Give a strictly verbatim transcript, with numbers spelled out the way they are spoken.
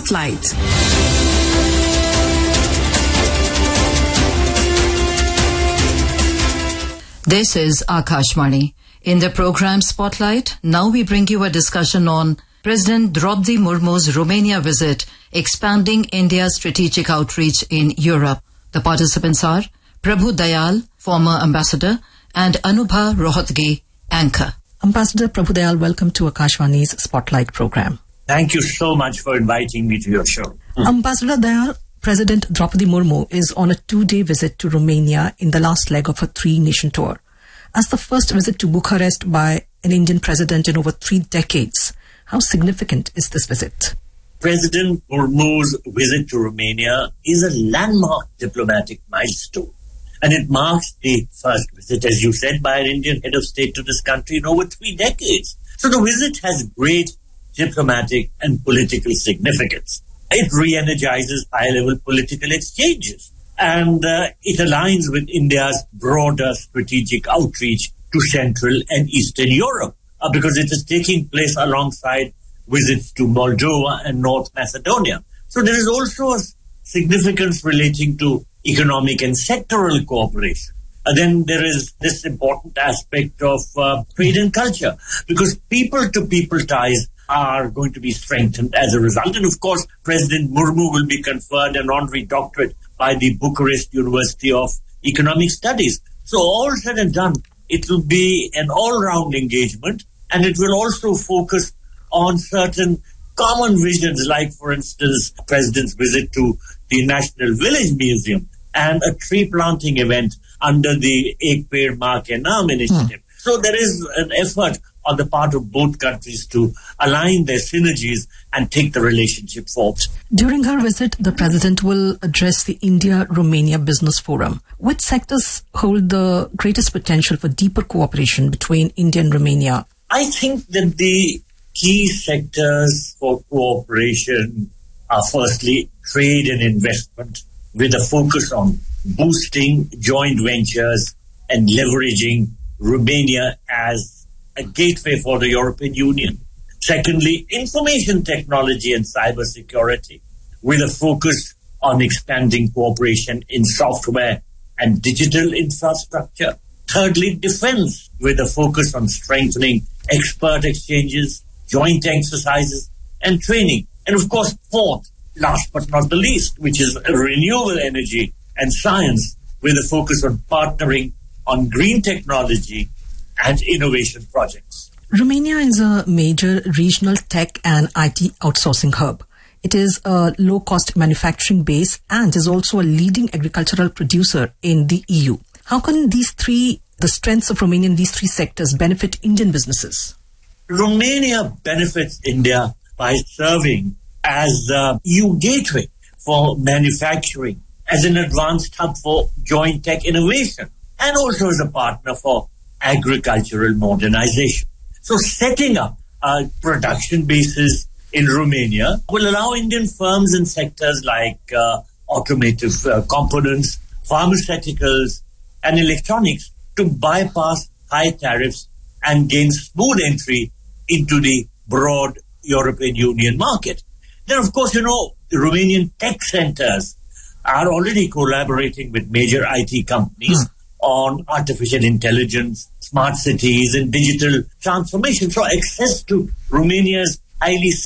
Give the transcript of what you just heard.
Spotlight. This is Akashvani. In the program Spotlight, now we bring you a discussion on President Draupadi Murmu's Romania visit, expanding India's strategic outreach in Europe. The participants are Prabhu Dayal, former ambassador, and Anubha Rohatgi, anchor. Ambassador Prabhu Dayal, welcome to Akashvani's Spotlight program. Thank you so much for inviting me to your show. Mm. Ambassador Dayal, President Draupadi Murmu is on a two-day visit to Romania in the last leg of a three-nation tour. As the first visit to Bucharest by an Indian president in over three decades, how significant is this visit? President Murmu's visit to Romania is a landmark diplomatic milestone. And it marks the first visit, as you said, by an Indian head of state to this country in over three decades. So the visit has great diplomatic and political significance. It re-energizes high-level political exchanges. And uh, it aligns with India's broader strategic outreach to Central and Eastern Europe, uh, because it is taking place alongside visits to Moldova and North Macedonia. So there is also a significance relating to economic and sectoral cooperation. And then there is this important aspect of uh, trade and culture, because people-to-people ties are going to be strengthened as a result. And of course, President Murmu will be conferred an honorary doctorate by the Bucharest University of Economic Studies. So all said and done, it will be an all-round engagement, and it will also focus on certain common visions, like, for instance, the President's visit to the National Village Museum and a tree planting event under the Ek Ped Maa Ke Naam initiative. Hmm. So there is an effort on the part of both countries to align their synergies and take the relationship forward. During her visit, the President will address the India-Romania Business Forum. Which sectors hold the greatest potential for deeper cooperation between India and Romania? I think that the key sectors for cooperation are firstly trade and investment, with a focus on boosting joint ventures and leveraging Romania as a gateway for the European Union. Secondly, information technology and cybersecurity, with a focus on expanding cooperation in software and digital infrastructure. Thirdly, defense, with a focus on strengthening expert exchanges, joint exercises, and training. And of course, fourth, last but not the least, which is renewable energy and science, with a focus on partnering on green technology and innovation projects. Romania is a major regional tech and I T outsourcing hub. It is a low-cost manufacturing base and is also a leading agricultural producer in the E U. How can these three, the strengths of Romania in these three sectors, benefit Indian businesses? Romania benefits India by serving as the E U gateway for manufacturing, as an advanced hub for joint tech innovation, and also as a partner for agricultural modernization. So setting up a production bases in Romania will allow Indian firms in sectors like uh, automotive uh, components, pharmaceuticals, and electronics to bypass high tariffs and gain smooth entry into the broad European Union market. Then, of course, you know, the Romanian tech centers are already collaborating with major I T companies hmm. on artificial intelligence, smart cities, and digital transformation. So access to Romania's highly